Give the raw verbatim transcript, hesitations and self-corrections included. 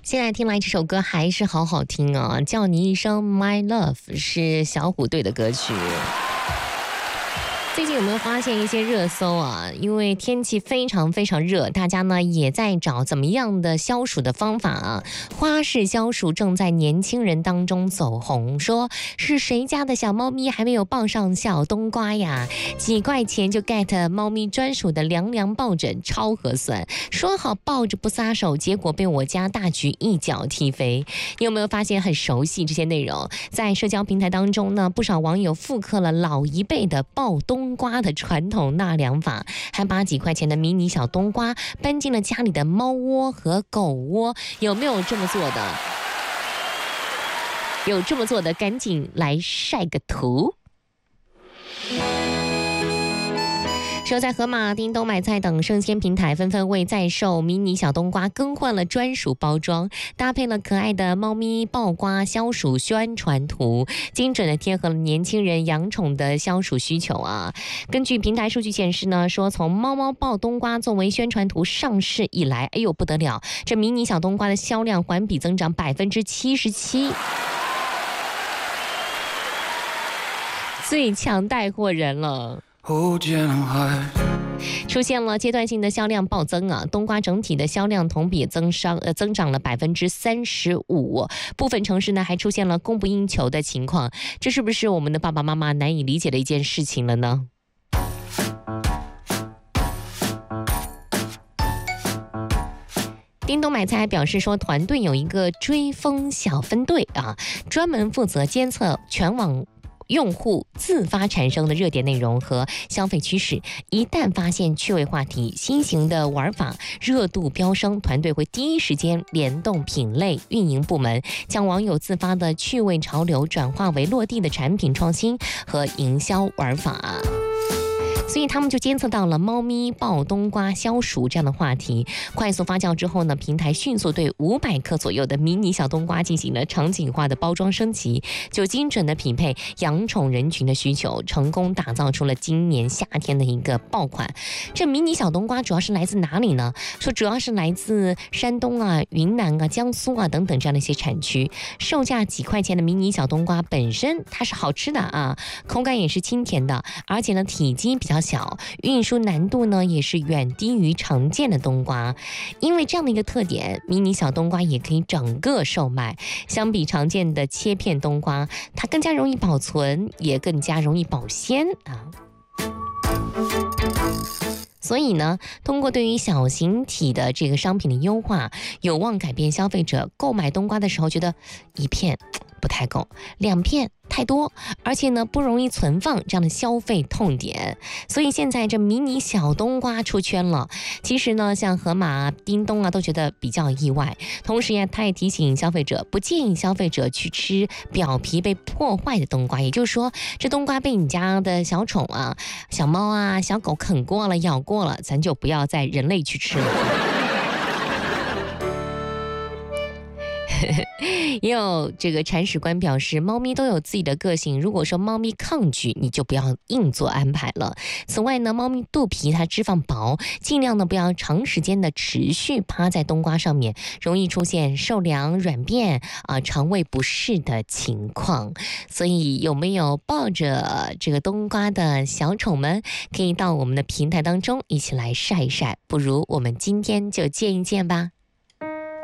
现在听来这首歌还是好好听啊，叫你一声 My Love 是小虎队的歌曲。最近有没有发现一些热搜啊？因为天气非常非常热，大家呢也在找怎么样的消暑的方法啊。花式消暑正在年轻人当中走红，说是谁家的小猫咪还没有抱上小冬瓜呀？几块钱就 get 猫咪专属的凉凉抱枕，超合算。说好抱着不撒手，结果被我家大橘一脚踢飞。你有没有发现很熟悉这些内容？在社交平台当中呢，不少网友复刻了老一辈的抱冬瓜的传统纳凉法，还把几块钱的迷你小冬瓜搬进了家里的猫窝和狗窝。有没有这么做的？有这么做的，赶紧来晒个图。说在盒马、叮咚买菜等生鲜平台纷纷为在售迷你小冬瓜更换了专属包装，搭配了可爱的猫咪抱瓜消暑宣传图，精准的贴合了年轻人养宠的消暑需求啊。根据平台数据显示呢，说从猫猫抱冬瓜作为宣传图上市以来，哎呦不得了，这迷你小冬瓜的销量环比增长百分之七十七。最强带货人了。出现了阶段性的销量暴增啊，冬瓜整体的销量同比增长呃增长了百分之三十五，部分城市呢还出现了供不应求的情况，这是不是我们的爸爸妈妈难以理解的一件事情了呢？叮咚买菜表示说，团队有一个追风小分队啊，专门负责监测全网用户自发产生的热点内容和消费趋势，一旦发现趣味话题、新型的玩法热度飙升，团队会第一时间联动品类运营部门，将网友自发的趣味潮流转化为落地的产品创新和营销玩法。所以他们就监测到了猫咪抱冬瓜消暑这样的话题，快速发酵之后呢，平台迅速对五百克左右的迷你小冬瓜进行了场景化的包装升级，就精准的匹配养宠人群的需求，成功打造出了今年夏天的一个爆款。这迷你小冬瓜主要是来自哪里呢？说主要是来自山东啊、云南啊、江苏啊等等这样的一些产区，售价几块钱的迷你小冬瓜本身它是好吃的啊，口感也是清甜的，而且呢体积比较小，运输难度呢也是远低于常见的冬瓜。因为这样的一个特点，迷你小冬瓜也可以整个售卖，相比常见的切片冬瓜，它更加容易保存，也更加容易保鲜啊。所以呢，通过对于小型体的这个商品的优化，有望改变消费者购买冬瓜的时候觉得一片不太够，两片太多，而且呢不容易存放这样的消费痛点。所以现在这迷你小冬瓜出圈了。其实呢，像盒马、叮咚啊都觉得比较意外。同时呀，他也提醒消费者，不建议消费者去吃表皮被破坏的冬瓜。也就是说，这冬瓜被你家的小宠啊、小猫啊、小狗啃过了、咬过了，咱就不要再人类去吃了。也有这个铲屎官表示，猫咪都有自己的个性，如果说猫咪抗拒，你就不要硬做安排了。此外呢，猫咪肚皮它脂肪薄，尽量呢不要长时间的持续趴在冬瓜上面，容易出现受凉、软便啊、肠胃不适的情况。所以有没有抱着这个冬瓜的小宠们，可以到我们的平台当中一起来晒一晒，不如我们今天就见一见吧。